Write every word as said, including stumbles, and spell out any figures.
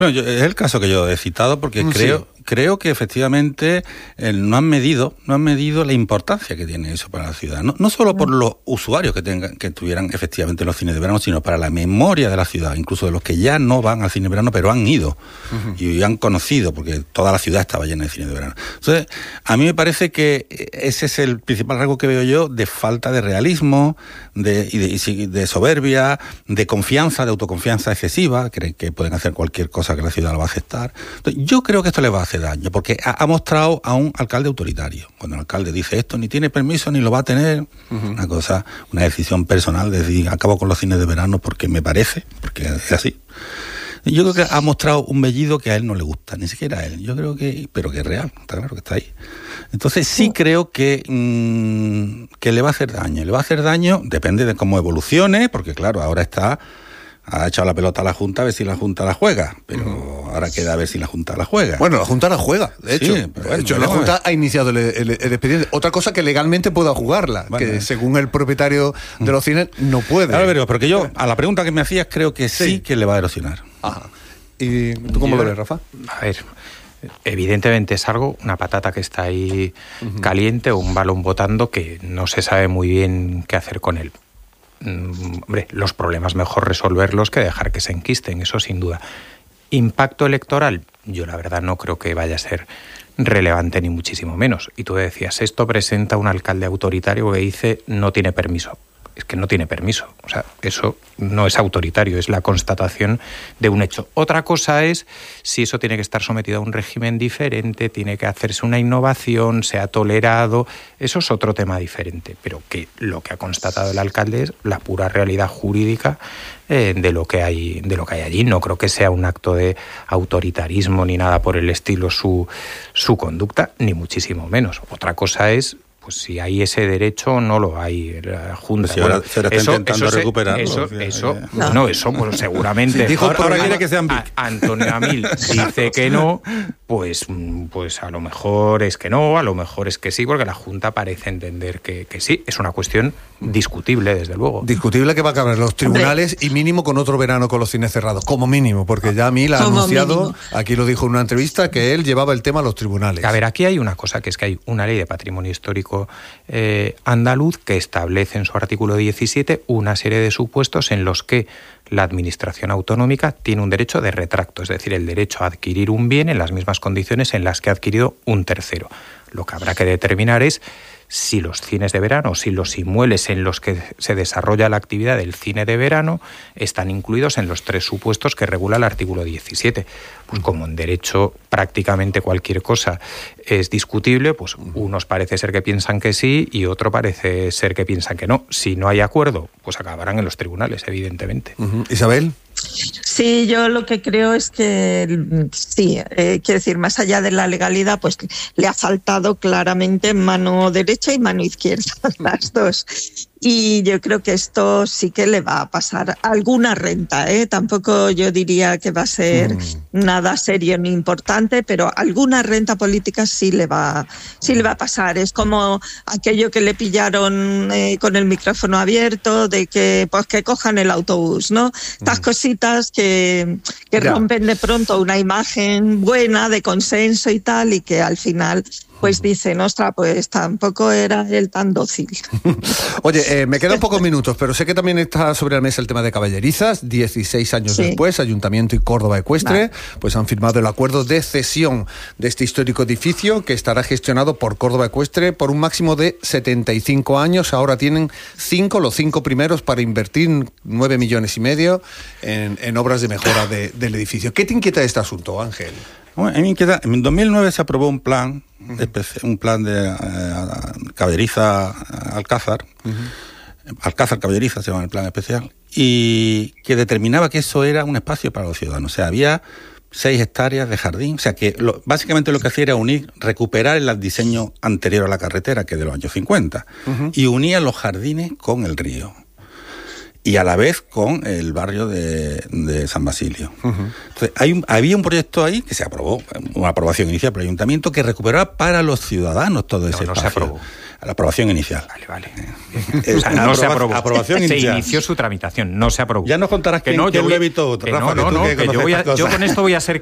Bueno, yo, es el caso que yo he citado porque sí. creo creo que efectivamente eh, no han medido no han medido la importancia que tiene eso para la ciudad. No, no solo por los usuarios que tengan que tuvieran efectivamente los cines de verano, sino para la memoria de la ciudad, incluso de los que ya no van al cine de verano, pero han ido uh-huh. y han conocido, porque toda la ciudad estaba llena de cines de verano. Entonces, a mí me parece que ese es el principal rasgo que veo yo de falta de realismo, de, y de, y de soberbia, de confianza, de autoconfianza excesiva, creen que pueden hacer cualquier cosa que la ciudad lo va a aceptar. Entonces, yo creo que esto les va a hacer daño, porque ha, ha mostrado a un alcalde autoritario. Cuando el alcalde dice esto, ni tiene permiso, ni lo va a tener, uh-huh. una cosa, una decisión personal de decir, acabo con los cines de verano porque me parece, porque es así. Yo creo que ha mostrado un vellido que a él no le gusta, ni siquiera a él. Yo creo que, pero que es real, está claro que está ahí. Entonces sí uh. creo que, mmm, que le va a hacer daño. Le va a hacer daño, depende de cómo evolucione, porque claro, ahora está... ha echado la pelota a la Junta a ver si la Junta la juega, pero uh-huh. ahora queda a ver si la Junta la juega. Bueno, la Junta la juega, de hecho. Sí, pero bueno, de hecho, la Junta ha iniciado el, el, el expediente. Otra cosa que legalmente pueda jugarla, bueno, que según el propietario de los cines no puede. Claro, pero porque yo, a la pregunta que me hacías, creo que sí, sí que le va a erosionar. Ajá. ¿Y tú cómo yo, lo ves, Rafa? A ver, evidentemente es algo, una patata que está ahí uh-huh. caliente, o un balón botando que no se sabe muy bien qué hacer con él. Hombre, los problemas mejor resolverlos que dejar que se enquisten, eso sin duda. Impacto electoral, yo la verdad no creo que vaya a ser relevante ni muchísimo menos. Y tú decías, esto presenta un alcalde autoritario que dice no tiene permiso. Es que no tiene permiso, o sea, eso no es autoritario, es la constatación de un hecho. Otra cosa es si eso tiene que estar sometido a un régimen diferente, tiene que hacerse una innovación, se ha tolerado, eso es otro tema diferente, pero que lo que ha constatado el alcalde es la pura realidad jurídica eh, de lo que hay, de lo que hay allí. No creo que sea un acto de autoritarismo ni nada por el estilo su, su conducta, ni muchísimo menos. Otra cosa es pues si hay ese derecho o no lo hay. La Junta. Pues si ahora, si ahora está eso, intentando eso recuperarlo. Eso, o sea, eso, eh, no. no, eso pues seguramente. Sí, dijo, ahora, ahora quiere que sean a, Antonio Amil dice que no, pues, pues a lo mejor es que no, a lo mejor es que sí, porque la Junta parece entender que, que sí. Es una cuestión discutible, desde luego. Discutible que va a acabar los tribunales y mínimo con otro verano con los cines cerrados, como mínimo, porque ya Amil ha como anunciado, mínimo. Aquí lo dijo en una entrevista, que él llevaba el tema a los tribunales. A ver, aquí hay una cosa, que es que hay una ley de patrimonio histórico Eh, andaluz que establece en su artículo diecisiete una serie de supuestos en los que la administración autonómica tiene un derecho de retracto, es decir, el derecho a adquirir un bien en las mismas condiciones en las que ha adquirido un tercero. Lo que habrá que determinar es si los cines de verano, si los inmuebles en los que se desarrolla la actividad del cine de verano están incluidos en los tres supuestos que regula el artículo diecisiete. Pues como en derecho prácticamente cualquier cosa es discutible, pues unos parece ser que piensan que sí y otro parece ser que piensan que no. Si no hay acuerdo, pues acabarán en los tribunales, evidentemente. Uh-huh. Isabel. Sí, yo lo que creo es que sí, eh, quiero decir, más allá de la legalidad, pues le ha faltado claramente mano derecha y mano izquierda, las dos. Y yo creo que esto sí que le va a pasar alguna renta, ¿eh? Tampoco yo diría que va a ser mm. nada serio ni importante, pero alguna renta política sí le va, sí le va a pasar. Es como aquello que le pillaron eh, con el micrófono abierto, de que pues que cojan el autobús, ¿no? Estas mm. cositas que, que rompen de pronto una imagen buena de consenso y tal, y que al final pues dicen, ostras, pues tampoco era él tan dócil. Oye, eh, me quedan pocos minutos, pero sé que también está sobre la mesa el tema de Caballerizas. dieciséis años sí. después, Ayuntamiento y Córdoba Ecuestre vale. pues han firmado el acuerdo de cesión de este histórico edificio que estará gestionado por Córdoba Ecuestre por un máximo de setenta y cinco años. Ahora tienen cinco, los cinco primeros, para invertir nueve millones y medio en, en obras de mejora de, del edificio. ¿Qué te inquieta este asunto, Ángel? Bueno, a mí me inquieta. En dos mil nueve se aprobó un plan, uh-huh. un plan de eh, Caballeriza Alcázar, uh-huh. Alcázar Caballeriza se llama el plan especial, y que determinaba que eso era un espacio para los ciudadanos. O sea, había seis hectáreas de jardín, o sea que lo, básicamente lo que hacía era unir, recuperar el diseño anterior a la carretera, que es de los años cincuenta, uh-huh. y unía los jardines con el río. y a la vez con el barrio de, de San Basilio. Uh-huh. Entonces, hay un, había un proyecto ahí que se aprobó, una aprobación inicial por el ayuntamiento, que recuperaba para los ciudadanos todo ese no, no espacio. Se aprobó. La aprobación inicial. Vale, vale. Eh, o sea, no se aprobó. Aprobación se inicial. inició su tramitación, no se aprobó. Ya nos contarás que quién, no, quién voy, lo evitó, que Rafa, no, no, que no, que que yo, voy a, yo con esto voy a ser